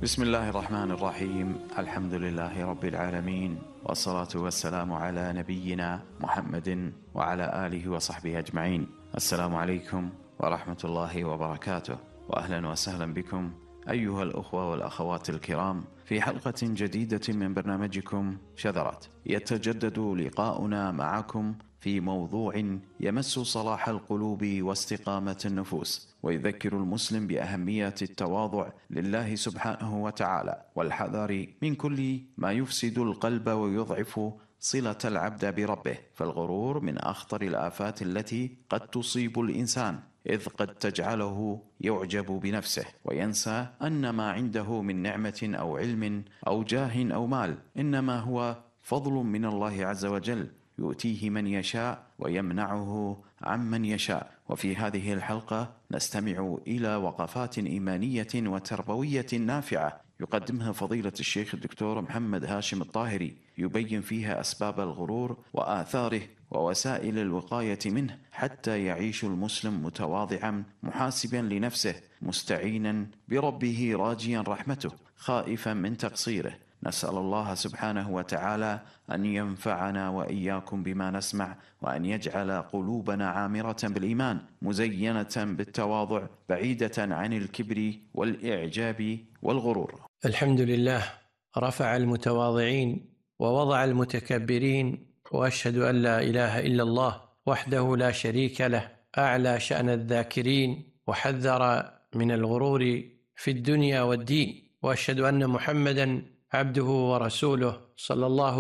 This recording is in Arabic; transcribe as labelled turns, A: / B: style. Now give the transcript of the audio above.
A: بسم الله الرحمن الرحيم. الحمد لله رب العالمين، والصلاة والسلام على نبينا محمد وعلى آله وصحبه أجمعين. السلام عليكم ورحمة الله وبركاته، وأهلا وسهلا بكم أيها الأخوة والأخوات الكرام في حلقة جديدة من برنامجكم شذرات. يتجدد لقاؤنا معكم في موضوع يمس صلاح القلوب واستقامة النفوس، ويذكر المسلم بأهمية التواضع لله سبحانه وتعالى، والحذر من كل ما يفسد القلب ويضعف صلة العبد بربه. فالغرور من أخطر الآفات التي قد تصيب الإنسان، إذ قد تجعله يعجب بنفسه وينسى أن ما عنده من نعمة أو علم أو جاه أو مال إنما هو فضل من الله عز وجل، يؤتيه من يشاء ويمنعه عمن يشاء. وفي هذه الحلقة نستمع إلى وقفات إيمانية وتربوية نافعة يقدمها فضيلة الشيخ الدكتور محمد هاشم الطاهري، يبين فيها أسباب الغرور وآثاره ووسائل الوقاية منه، حتى يعيش المسلم متواضعا محاسبا لنفسه، مستعينا بربه راجيا رحمته، خائفا من تقصيره. نسأل الله سبحانه وتعالى أن ينفعنا وإياكم بما نسمع، وأن يجعل قلوبنا عامرة بالإيمان مزينة بالتواضع، بعيدة عن الكبر والإعجاب والغرور.
B: الحمد لله رفع المتواضعين ووضع المتكبرين، وأشهد أن لا إله إلا الله وحده لا شريك له، أعلى شأن الذاكرين وحذر من الغرور في الدنيا والدين. وأشهد أن محمدا عبده ورسوله صلى الله